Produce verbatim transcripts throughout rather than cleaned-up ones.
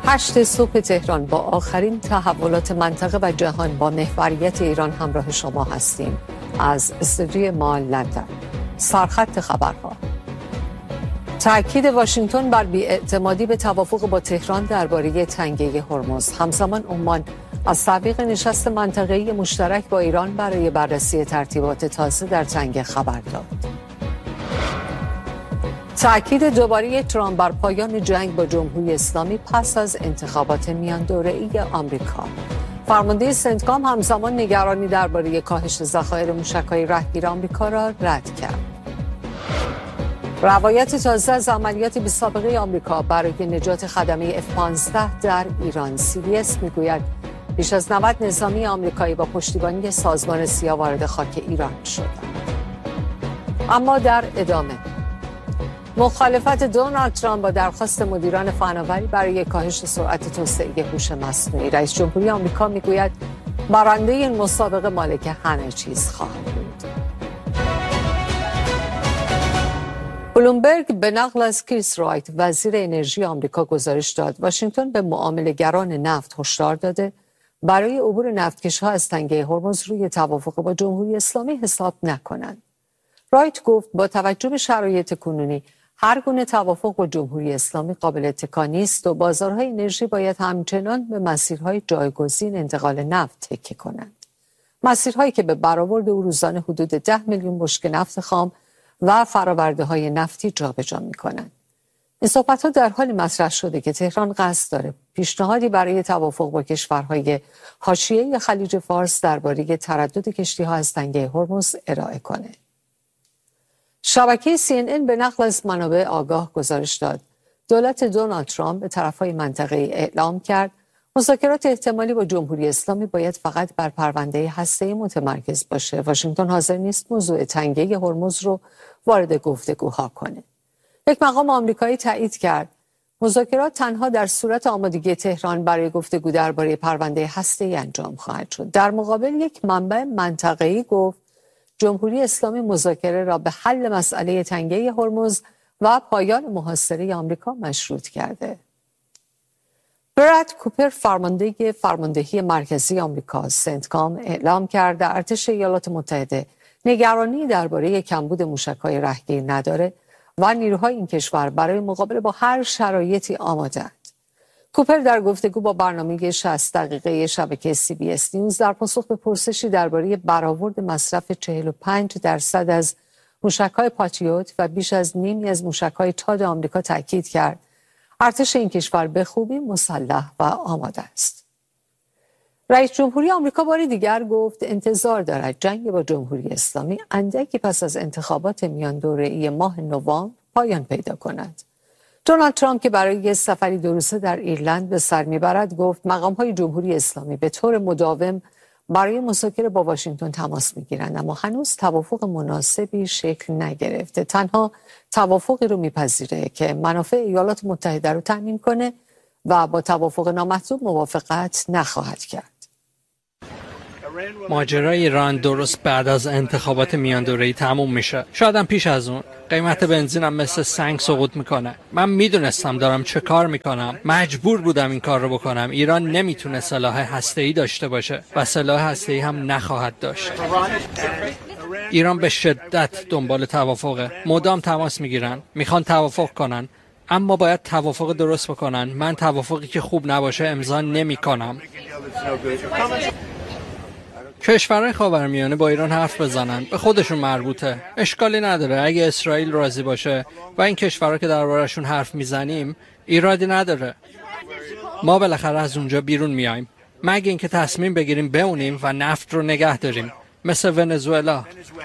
هشت صبح تهران با آخرین تحولات منطقه و جهان با محوریت ایران همراه شما هستیم. از استودیوی ما لندن. سرخط خبرها: تأکید واشنگتن بر بی‌اعتمادی به توافق با تهران درباره تنگه هرمز. همزمان عمان از تعویق نشست منطقه‌ای مشترک با ایران برای بررسی ترتیبات تازه در تنگه خبر داد. تأکید دوباره ترامپ بر پایان جنگ با جمهوری اسلامی پس از انتخابات میان دوره‌ای آمریکا. فرمانده سنتکام همزمان نگرانی درباره کاهش ذخایر موشک‌های رهگیر آمریکا را رد کرد. روایت تازه از عملیات بی‌سابقه آمریکا برای نجات خدمه اف پانزده در ایران. سی بی اس میگوید بیش از نود نظامی آمریکایی با پشتیبانی سازمان سیا وارد خاک ایران شدند. اما در ادامه، مخالفت دونالد ترامپ با درخواست مدیران فناوری برای کاهش سرعت توسعه هوش مصنوعی. رئیس جمهوری آمریکا میگوید برنده این مسابقه مالک همه چیز خواهد بود. بلومبرگ به نقل از کریس رایت وزیر انرژی آمریکا گزارش داد واشنگتن به معامله‌گران نفت هشدار داده برای عبور نفتکش‌ها از تنگه هرمز روی توافق با جمهوری اسلامی حساب نکنند. رایت گفت با توجه به شرایط کنونی هر گونه توافق با جمهوری اسلامی قابل اتکا نیست و بازارهای انرژی باید همچنان به مسیرهای جایگزین انتقال نفت تکیه کنند. مسیرهایی که به برآورد او روزانه حدود ده میلیون بشکه نفت خام و فرآورده‌های نفتی جابجا می‌کنند. این صحبت‌ها در حال مطرح شده که تهران قصد داره پیشنهادی برای توافق با کشورهای حاشیه خلیج فارس درباره تردد کشتی‌ها از تنگه هرمز ارائه کنه. شبکه سی ان ان به نقل از منابع آگاه گزارش داد دولت دونالد ترامپ به طرفهای منطقه اعلام کرد مذاکرات احتمالی با جمهوری اسلامی باید فقط بر پرونده هسته‌ای متمرکز باشه. واشنگتن حاضر نیست موضوع تنگه هرمز رو وارد گفتگوها کنه. یک مقام آمریکایی تایید کرد مذاکرات تنها در صورت آمادگی تهران برای گفتگو درباره پرونده هسته‌ای انجام خواهد شد. در مقابل یک منبع منطقه‌ای گفت جمهوری اسلامی مذاکره را به حل مسئله تنگه هرمز و پایان محاصره آمریکا مشروط کرده. براد کوپر فرمانده فرماندهی مرکزی آمریکا سنتکام اعلام کرد ارتش ایالات متحده نگرانی درباره کمبود موشک‌های رهگیر نداره و نیروهای این کشور برای مقابله با هر شرایطی آماده‌اند. کوپر در گفتگو با برنامه شصت دقیقه شبکه سی بی اس نیوز در پاسخ به پرسشی درباره برآورد مصرف چهل و پنج درصد از موشک‌های پاتریوت و بیش از نیمی از موشک‌های تاد آمریکا تاکید کرد ارتش این کشور به خوبی مسلح و آماده است. رئیس جمهوری آمریکا بار دیگر گفت انتظار دارد جنگ با جمهوری اسلامی اندکی پس از انتخابات میان دوره‌ای ماه نوامبر پایان پیدا کند. دونالد ترامپ که برای سفری دو روزه در ایرلند به سر میبرد گفت مقام‌های جمهوری اسلامی به طور مداوم برای مذاکره با واشنگتن تماس میگیرند اما هنوز توافق مناسبی شکل نگرفته. تنها توافقی رو میپذیره که منافع ایالات متحده رو تامین کنه و با توافق نامطلوب موافقت نخواهد کرد. ماجرای ایران درست بعد از انتخابات میان دوره‌ای تموم میشه. شاید هم پیش از اون. قیمت بنزینم مثل سنگ سقوط میکنه. من میدونستم دارم چه کار میکنم. مجبور بودم این کار رو بکنم. ایران نمیتونه سلاح هسته‌ای داشته باشه و سلاح هسته‌ای هم نخواهد داشت. ایران به شدت دنبال توافقه. مدام تماس میگیرن. میخوان توافق کنن. اما باید توافق درست بکنن. من توافقی که خوب نباشه امضا نمیکنم. کشورهای خاورمیانه با ایران حرف بزنن، به خودشون مربوطه. اشکالی نداره اگه اسرائیل راضی باشه و این کشورها که درباره‌شون حرف میزنیم ایرادی نداره. ما بالاخره از اونجا بیرون میایم مگه اینکه تصمیم بگیریم بمونیم و نفت رو نگه داریم مثل ونزوئلا.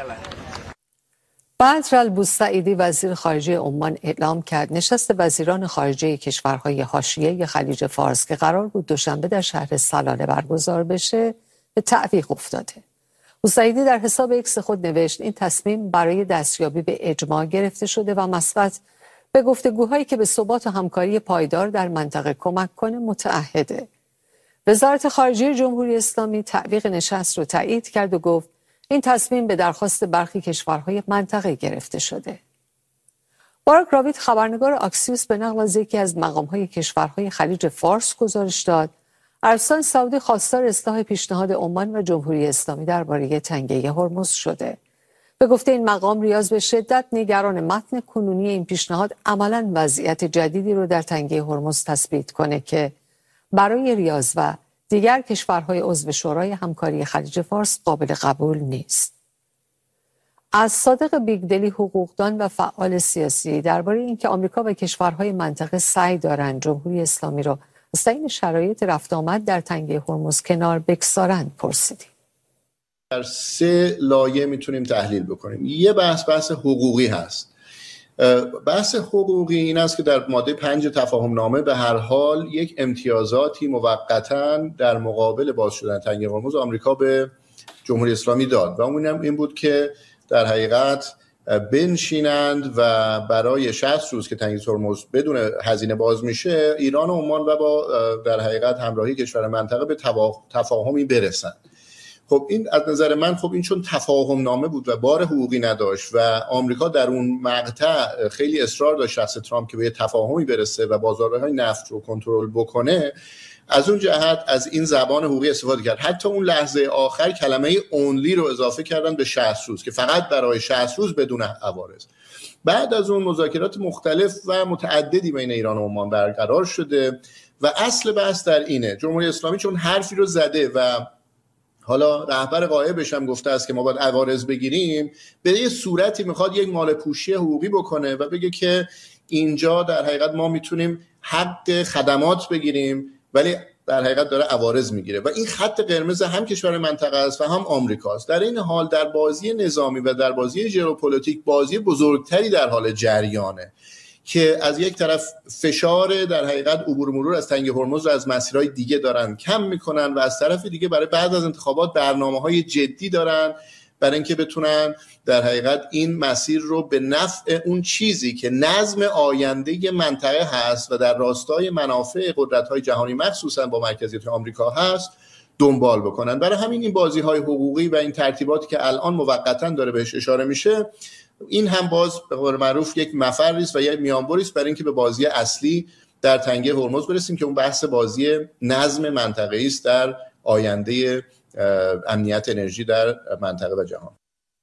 بدر البوسعیدی وزیر خارجه عمان اعلام کرد نشست وزیران خارجه کشورهای حاشیه خلیج فارس که قرار بود دوشنبه در شهر سلاله برگزار بشه به تعویق افتاده. بوسعیدی در حساب ایکس خود نوشت این تصمیم برای دستیابی به اجماع گرفته شده و مثبت به گفتگوهایی که به ثبات و همکاری پایدار در منطقه کمک کنه متعهده. وزارت خارجه جمهوری اسلامی تعویق نشست رو تایید کرد و گفت این تصمیم به درخواست برخی کشورهای منطقه گرفته شده. بارک راوید خبرنگار آکسیوس به نقل از یکی از مقام‌های کشورهای خلیج فارس گزارش داد عربستان سعودی خواستار اصلاح پیشنهاد عمان و جمهوری اسلامی درباره تنگه هرمز شده. به گفته این مقام ریاض به شدت نگران متن کنونی این پیشنهاد عملاً وضعیت جدیدی رو در تنگه هرمز تثبیت کنه که برای ریاض و دیگر کشورهای عضو شورای همکاری خلیج فارس قابل قبول نیست. از صادق بیگدلی حقوقدان و فعال سیاسی درباره اینکه آمریکا و کشورهای منطقه سعی دارند جمهوری اسلامی را از این شرایط رفت آمد در تنگه هرمز کنار بگذارند پرسیدیم. در سه لایه میتونیم تحلیل بکنیم. یه بحث بحث حقوقی هست. بحث حقوقی این است که در ماده پنج تفاهم نامه به هر حال یک امتیازاتی موقتاً در مقابل باز شدن تنگه هرمز آمریکا به جمهوری اسلامی داد و اون این بود که در حقیقت بنشینند و برای شصت روز که تنگه هرمز بدون هزینه باز میشه ایران و عمان و با در حقیقت همراهی کشور منطقه به تفاهمی برسند. خب این از نظر من خب این چون تفاهم نامه بود و بار حقوقی نداشت و آمریکا در اون مقطع خیلی اصرار داشت شخص ترامپ که به تفاهمی برسه و بازارهای نفت رو کنترل بکنه، از اون جهت از این زبان حقوقی استفاده کرد. حتی اون لحظه آخر کلمه اونلی رو اضافه کردن به شصت روز که فقط برای شصت روز بدون عوارض. بعد از اون مذاکرات مختلف و متعددی بین ایران و عمان برقرار شده و اصل بحث در اینه جمهوری اسلامی چون حرفی رو زده و حالا رهبر غایبش هم گفته است که ما باید عوارض بگیریم، به یه صورتی میخواد یک مال پوشی حقوقی بکنه و بگه که اینجا در حقیقت ما میتونیم حق خدمات بگیریم ولی در حقیقت داره عوارض میگیره و این خط قرمز هم کشور منطقه است و هم آمریکاست. در این حال در بازی نظامی و در بازی ژئوپلیتیک بازی بزرگتری در حال جریانه که از یک طرف فشار در حقیقت عبور مرور از تنگه هرمز رو از مسیرهای دیگه دارن کم میکنن و از طرف دیگه برای بعد از انتخابات برنامه‌های جدی دارن برای اینکه بتونن در حقیقت این مسیر رو به نفع اون چیزی که نظم آینده منطقه هست و در راستای منافع قدرت‌های جهانی مخصوصا با مرکزیت آمریکا هست دنبال بکنن. برای همین این بازی‌های حقوقی و این ترتیباتی که الان موقتاً داره بهش اشاره میشه، این هم باز به قول معروف یک مفری است و یک میانبری است برای اینکه به بازی اصلی در تنگه هرمز برسیم که اون بحث بازی نظم منطقه‌ای است در آینده امنیت انرژی در منطقه و جهان.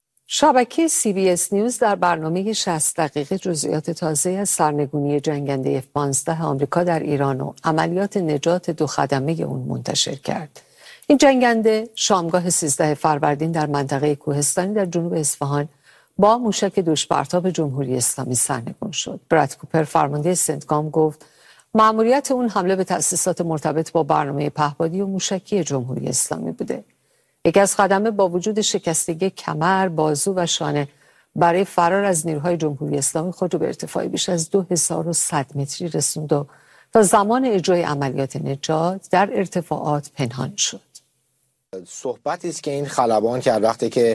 شبکه سی بی اس نیوز در برنامه شصت دقیقه جزئیات تازه از سرنگونی جنگنده اف پانزده آمریکا در ایران و عملیات نجات دو خدمه اون منتشر کرد. این جنگنده شامگاه سیزده فروردین در منطقه کوهستانی در جنوب اصفهان با موشک دوش‌پرتاب جمهوری اسلامی سرنگون شد. براد کوپر فرمانده سنتکام گفت مأموریت اون حمله به تأسیسات مرتبط با برنامه پهپادی و موشکی جمهوری اسلامی بوده. یکی از خدمه با وجود شکستگی کمر، بازو و شانه برای فرار از نیروهای جمهوری اسلامی خود رو به ارتفاعی بیش از دو هزار و صد متری رسوند و تا زمان اجرای عملیات نجات در ارتفاعات پنهان شد. صحبتی است که این خلبان کرد وقتی که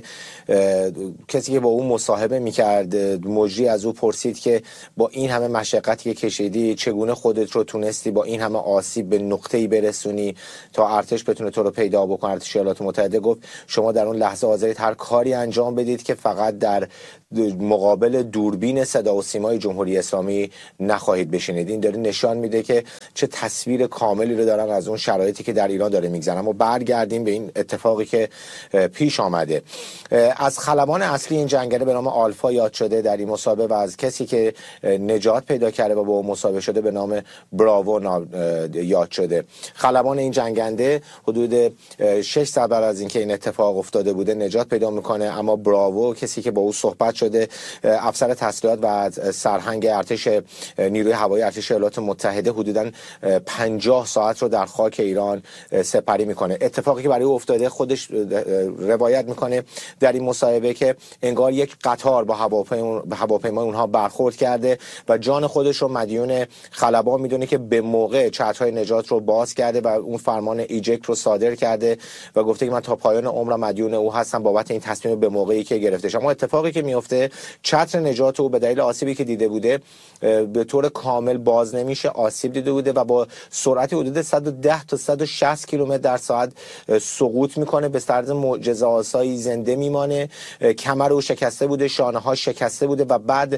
کسی که با او مصاحبه میکرد مجری از او پرسید که با این همه مشقتی که کشیدی چگونه خودت رو تونستی با این همه آسیب به نقطه‌ای برسونی تا ارتش بتونه تو رو پیدا بکنه. ارتش ایالات متحده گفت شما در اون لحظه حاضرید هر کاری انجام بدید که فقط در مقابل دوربین صدا و سیمای جمهوری اسلامی نخواهید بشینید. این داره نشان میده که چه تصویر کاملی رو دارن از اون شرایطی که در ایران داره میگذرن. اما برگردیم به این اتفاقی که پیش آمده. از خلبان اصلی این جنگنده به نام آلفا یاد شده در این مسابقه و از کسی که نجات پیدا کرده و با اون مسابقه شده به نام براوو یاد شده. خلبان این جنگنده حدود شش ساعت بعد از اینکه این اتفاق افتاده بوده نجات پیدا میکنه، اما براوو کسی که با او صحبت شده افسر تسلیحات و سرهنگ ارتش نیروی هوایی ارتش ایالات متحده حدوداً پنجاه ساعت رو در خاک ایران سپری میکنه. اتفاقی که برای او افتاده خودش روایت میکنه در این مصاحبه که انگار یک قطار با هواپیما اونها برخورد کرده و جان خودش رو مدیون خلبان میدونه که به موقع چترهای نجات رو باز کرده و اون فرمان ایجکت رو صادر کرده و گفته که من تا پایان عمرم مدیون او هستم بابت این تصمیم به موقعی که گرفتش. اما اتفاقی که میفته چتر نجات او به دلیل آسیبی که دیده بوده به طور کامل باز نمیشه، آسیب دیده بوده و با سرعت حدود صد و ده تا صد و شصت کیلومتر در ساعت سقوط سقوط میکنه، به طرز معجزه آسایی زنده میمانه، کمر او شکسته بوده، شانه ها شکسته بوده و بعد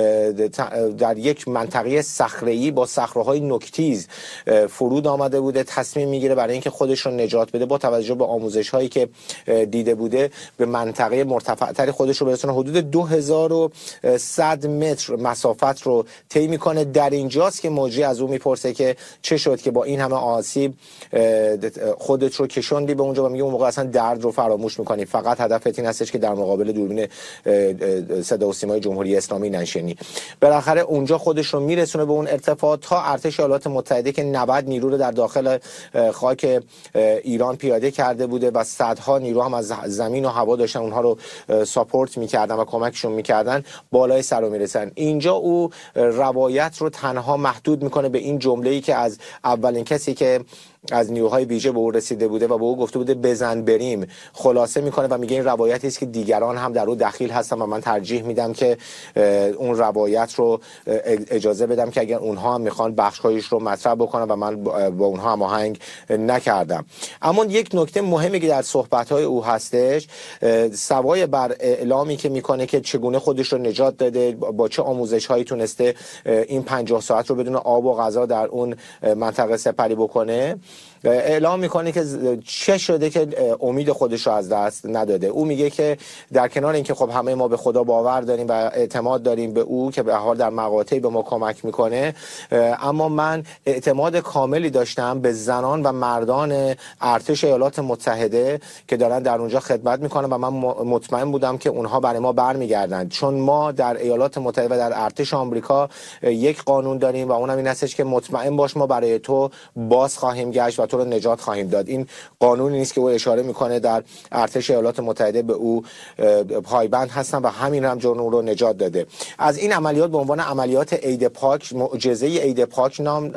در یک منطقه صخره‌ای با صخره‌های نوک‌تیز فرود آمده بوده. تصمیم میگیره برای اینکه خودش رو نجات بده با توجه به آموزش هایی که دیده بوده به منطقه مرتفع‌تری خودش رو برسونه. حدود دو هزار و صد متر مسافت رو طی میکنه. در اینجاست که موجی از او میپرسه که چه شد که با این همه آسیب خودت رو کشوندی به اونجا و میگه اون موقع اصلا درد رو فراموش میکنی، فقط هدفت این هستش که در مقابل دوربین صدا و سیمای جمهوری اسلامی نشینی. بالاخره اونجا خودش رو میرسونه به اون ارتفاع تا ارتش ایالات متحده که نود نیرو رو در داخل خاک ایران پیاده کرده بوده و صدها نیرو هم از زمین و هوا داشتن اونها رو ساپورت میکردن و کمکشون میکردن، بالای سر رو میرسن. اینجا او روایت رو تنها محدود میکنه به این جمله‌ای که از اولین کسی که از نیروهای ویژه به او رسیده بوده و به او گفته بوده بزن بریم خلاصه میکنه و میگه این روایتی است که دیگران هم در او دخیل هستن و من ترجیح میدم که اون روایت رو اجازه بدم که اگر اونها هم میخوان بخشایش رو مطرح بکنن و من با اونها هماهنگ نکردم. اما یک نکته مهمی که در صحبت‌های او هستش، سوای بر اعلامی که میکنه که چگونه خودش رو نجات داده، با چه آموزش‌هایی تونسته این پنجاه ساعت رو بدون آب و غذا در اون منطقه سپری بکنه، اعلام میکنه که چه شده که امید خودش رو از دست نداده. او میگه که در کنار اینکه خب همه ما به خدا باور داریم و اعتماد داریم به او که به حال در مقاطعی به ما کمک میکنه، اما من اعتماد کاملی داشتم به زنان و مردان ارتش ایالات متحده که دارن در اونجا خدمت میکنن و من مطمئن بودم که اونها برای ما برمیگردن، چون ما در ایالات متحده و در ارتش آمریکا یک قانون داریم و اونم این هستش که مطمئن باش ما برای تو باز خواهیم گشت و تو رو نجات خواهیم داد. این قانونی نیست که او اشاره میکنه در ارتش ایالات متحده به او پایبند هستن و همین هم جون رو نجات داده. از این عملیات به عنوان عملیات عید پاک، معجزه عید پاک نام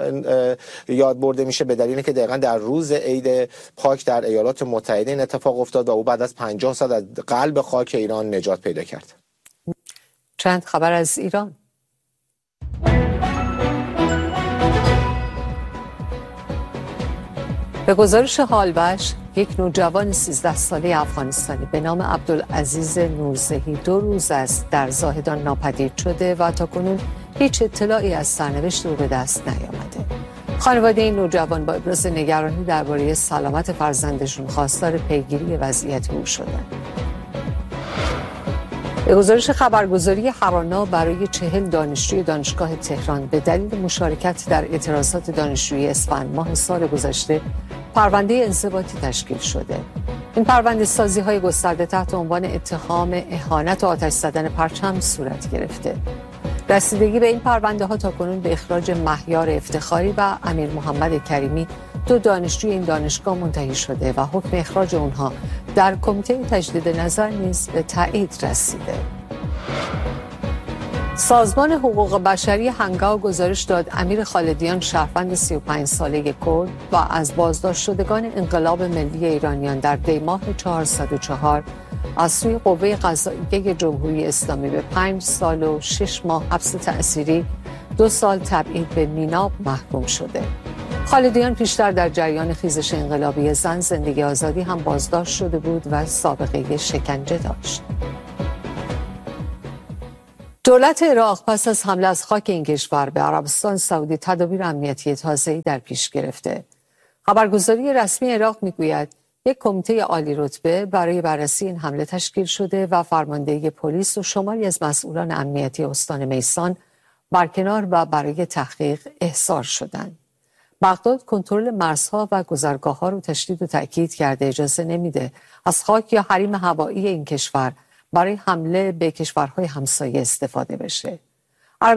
یاد برده میشه به دلیلی که دقیقاً در روز عید پاک در ایالات متحده این اتفاق افتاد و او بعد از پنجاه سال از قلب خاک ایران نجات پیدا کرد. چند خبر از ایران. به گزارش حالوش، یک نوجوان سیزده ساله افغانستانی به نام عبدالعزیز نورزهی دو روز است در زاهدان ناپدید شده و تاکنون هیچ اطلاعی از سرنوشت او به دست نیامده. خانواده این نوجوان با ابراز نگرانی درباره سلامت فرزندشون خواستار پیگیری وضعیت او شدند. به گزارش خبرگزاری هرانا، برای چهل دانشجوی دانشگاه تهران به دلیل مشارکت در اعتراضات دانشجویی اسفند ماه سال گذشته پرونده انضباطی تشکیل شده. این پرونده سازی های گسترده تحت عنوان اتهام اهانت و آتش زدن پرچم صورت گرفته. رسیدگی به این پرونده ها تاکنون به اخراج مهیار افتخاری و امیر محمد کریمی، دو دانشجوی این دانشگاه، منتهی شده و حکم اخراج اونها در کمیته تجدید نظر نیز به تایید رسیده. سازمان حقوق بشری هنگاو گزارش داد امیر خالدیان، شهروند سی و پنج ساله کرد و از بازداشت شدگان انقلاب ملی ایرانیان در دی ماه چهارصد و چهار از سوی قوه قضاییه جمهوری اسلامی به پنج سال و شش ماه حبس تأثیری، دو سال تبعید به میناب محکوم شده. خالدیان پیشتر در جریان خیزش انقلابی زن زندگی آزادی هم بازداشت شده بود و سابقه شکنجه داشت. دولت عراق پس از حمله از خاک این کشور به عربستان سعودی تدابیر امنیتی تازه‌ای در پیش گرفته. خبرگزاری رسمی عراق میگوید یک کمیته عالی رتبه برای بررسی این حمله تشکیل شده و فرماندهی پلیس و شماری از مسئولان امنیتی استان میسان برکنار و برای تحقیق احضار شدند. بغداد کنترل مرزها و گذرگاه‌ها رو تشدید و تأکید کرده اجازه نمیده از خاک یا حریم هوایی این کشور برای حمله به کشورهای همسایه استفاده بشه.